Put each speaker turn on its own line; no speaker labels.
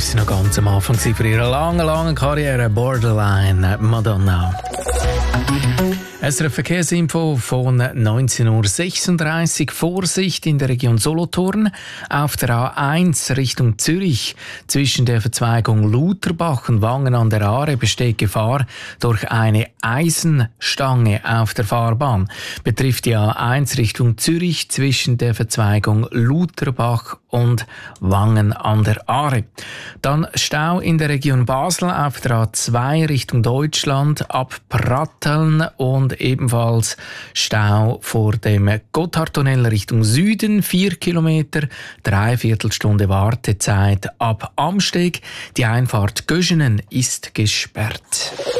ist sie noch ganz am Anfang für ihre lange Karriere. Borderline, Madonna. SRF Verkehrsinfo von 19.36 Uhr. Vorsicht in der Region Solothurn. Auf der A1 Richtung Zürich zwischen der Verzweigung Lutherbach und Wangen an der Aare besteht Gefahr durch eine Eisenstange auf der Fahrbahn. Betrifft die A1 Richtung Zürich zwischen der Verzweigung Lutherbach und Wangen an der Aare. Dann Stau in der Region Basel auf der A2 Richtung Deutschland ab Pratteln und ebenfalls Stau vor dem Gotthardtunnel Richtung Süden, 4 Kilometer, 3/4 Stunde Wartezeit ab Amsteg. Die Einfahrt Göschenen ist gesperrt.